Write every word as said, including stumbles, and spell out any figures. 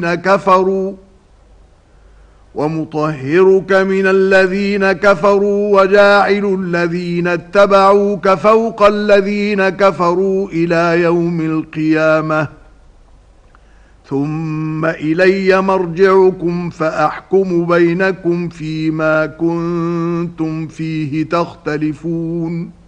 كفروا ومطهرك من الذين كفروا وجاعل الذين اتبعوك فوق الذين كفروا إلى يوم القيامة ثم إلي مرجعكم فأحكم بينكم فيما كنتم فيه تختلفون